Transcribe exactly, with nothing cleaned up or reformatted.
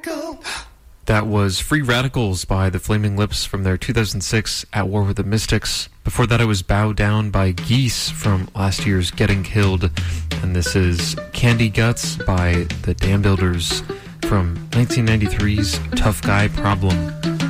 That was Free Radicals by the Flaming Lips from their two thousand six At War with the Mystics. Before that, it was Bow Down by Geese from last year's Getting Killed. And this is Candy Guts by the Dam Builders from nineteen ninety-three's Tough Guy Problem.